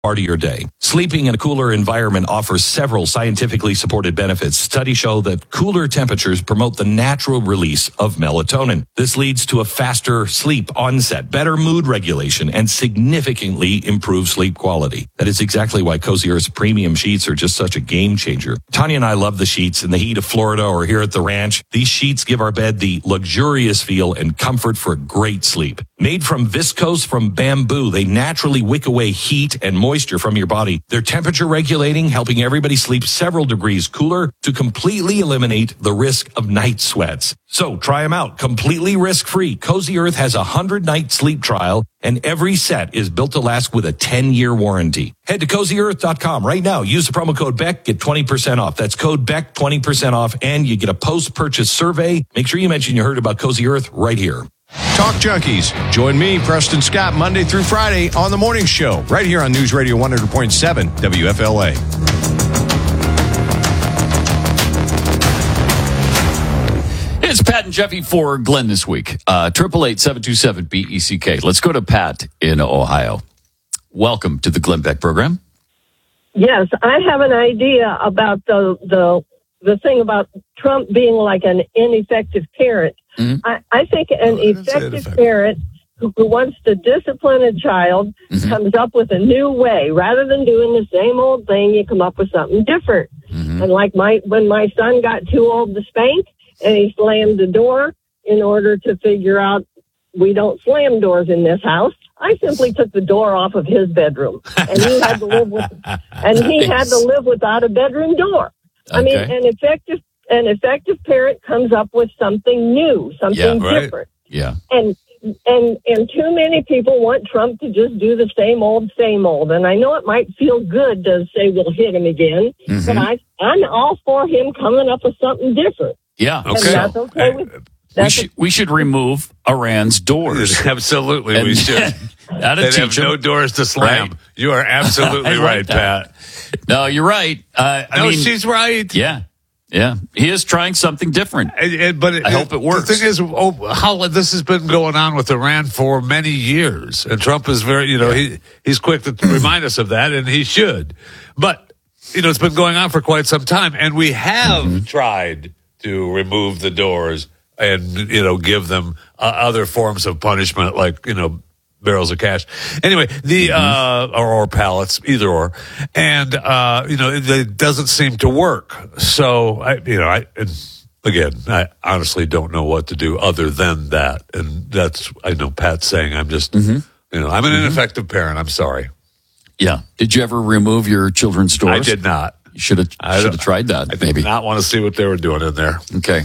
part of your day. Sleeping in a cooler environment offers several scientifically supported benefits. Studies show that cooler temperatures promote the natural release of melatonin. This leads to a faster sleep onset, better mood regulation, and significantly improved sleep quality. That is exactly why Cozy Earth's premium sheets are just such a game changer. Tanya and I love the sheets in the heat of Florida or here at the ranch. These sheets give our bed the luxurious feel and comfort for great sleep. Made from viscose from bamboo, they naturally wick away heat and moisture from your body. They're temperature regulating, helping everybody sleep several degrees cooler to completely eliminate the risk of night sweats. So try them out completely risk-free. Cozy Earth has a 100-night sleep trial, and every set is built to last with a 10-year warranty. Head to CozyEarth.com right now. Use the promo code BECK, get 20% off. That's code BECK, 20% off, and you get a post-purchase survey. Make sure you mention you heard about Cozy Earth right here. Talk Junkies. Join me, Preston Scott, Monday through Friday on The Morning Show, right here on News Radio 100.7 WFLA. It's Pat and Jeffy for Glenn this week. 888-727-BECK. Let's go to Pat in Ohio. Welcome to the Glenn Beck program. Yes, I have an idea about the thing about Trump being like an ineffective parent. Mm-hmm. I think an effective parent who wants to discipline a child comes up with a new way. Rather than doing the same old thing, you come up with something different. Mm-hmm. And like when my son got too old to spank and he slammed the door in order to figure out we don't slam doors in this house, I simply took the door off of his bedroom, and he had to live without a bedroom door. Okay. I mean, an effective parent comes up with something new, something different. Yeah. And too many people want Trump to just do the same old. And I know it might feel good to say we'll hit him again, but I'm all for him coming up with something different. Yeah. Okay. And that's okay with. We should remove Iran's doors. Absolutely, we should. They have no doors to slam. Right. You are absolutely right, Pat. No, you're right. I mean, she's right. Yeah. He is trying something different. But I hope it works. The thing is, how this has been going on with Iran for many years, and Trump is very, he's quick to remind us of that, and he should. But it's been going on for quite some time, and we have tried to remove the doors and, give them other forms of punishment, like, barrels of cash. Anyway, or pallets, either or. And, it doesn't seem to work. So, I honestly don't know what to do other than that. And I know Pat's saying I'm just, I'm an ineffective parent. I'm sorry. Yeah. Did you ever remove your children's doors? I did not. You should have tried that. I did not want to see what they were doing in there. Okay.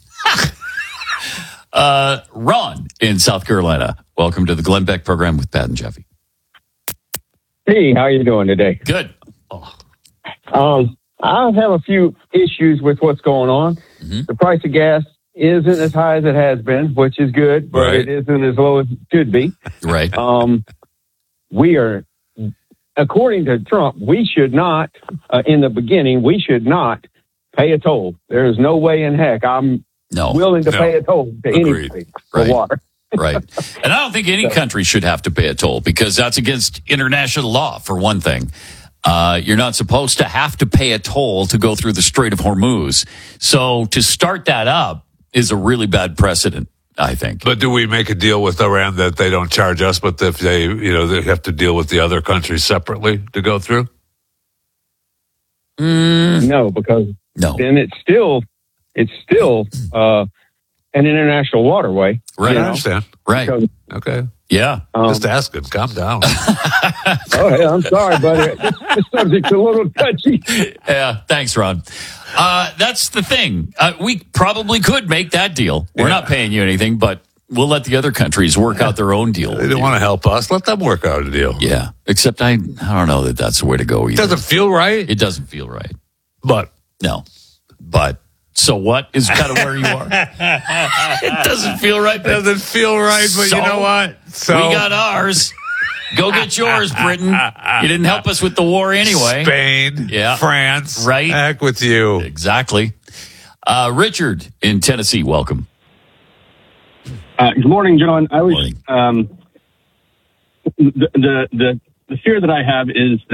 Ron in South Carolina. Welcome to the Glenn Beck program with Pat and Jeffy. Hey, how are you doing today? Good. I have a few issues with what's going on. Mm-hmm. The price of gas isn't as high as it has been, which is good, but it isn't as low as it should be. Right. We are, according to Trump, we should not, in the beginning, we should not pay a toll. There is no way in heck I'm willing to pay a toll to anybody for water. Right. And I don't think any country should have to pay a toll because that's against international law, for one thing. You're not supposed to have to pay a toll to go through the Strait of Hormuz. So to start that up is a really bad precedent, I think. But do we make a deal with Iran that they don't charge us, but if they, they have to deal with the other countries separately to go through? No, because then it's still an international waterway. Right, I understand. Right. Because, okay. Yeah. Just asking. Calm down. I'm sorry, buddy. This subject's a little touchy. Yeah, thanks, Ron. That's the thing. We probably could make that deal. We're not paying you anything, but we'll let the other countries work out their own deal. They don't want to help us. Let them work out a deal. Yeah. Except I don't know that that's the way to go either. It doesn't feel right. It doesn't feel right. But. No. But. So what is kind of where you are? It doesn't feel right. It doesn't feel right, but you know what? So we got ours. Go get yours, Britain. You didn't help us with the war anyway. Spain, France. Right. Heck with you. Exactly. Richard in Tennessee, welcome. Good morning, John. I was the fear that I have is